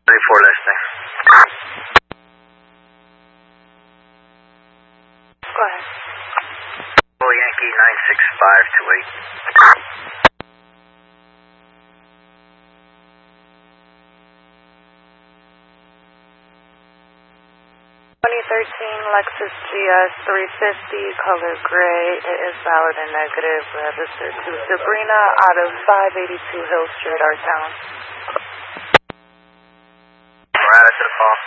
34 listing. Go ahead. Yankee 96528. 2013 Lexus GS 350, color gray. It is valid and negative. Registered to Sabrina out of 582 Hill Street, our town. We're added to the call.